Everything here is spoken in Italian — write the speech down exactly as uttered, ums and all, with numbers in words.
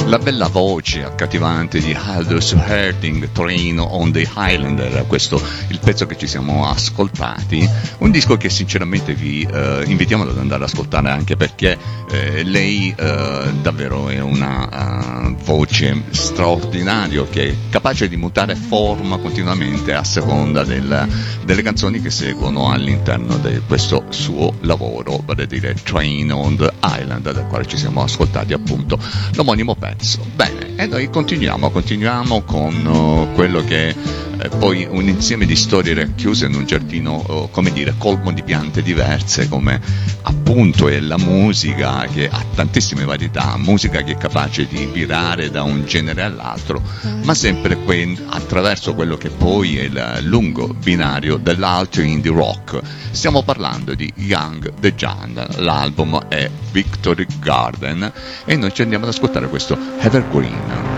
La bella voce accattivante di Aldous Harding, Train on the Highlander, questo il pezzo che ci siamo ascoltati, un disco che sinceramente vi eh, invitiamo ad andare ad ascoltare, anche perché eh, lei eh, davvero è una uh, voce straordinaria, che è capace di mutare forma continuamente a seconda del, delle canzoni che seguono all'interno di questo suo lavoro, vale a dire Train on the Highlander, dal quale ci siamo ascoltati appunto l'omonimo pezzo. Bene, e noi continuiamo, continuiamo con uh, quello che è poi un insieme di storie racchiuse in un giardino, uh, come dire, colmo di piante diverse, come appunto è la musica, che ha tantissime varietà, musica che è capace di virare da un genere all'altro, ma sempre que- attraverso quello che poi è il lungo binario dell'alto indie rock. Stiamo parlando di Young the Giant, l'album è Victory Garden e noi ci andiamo ad ascoltare questo Evergreen.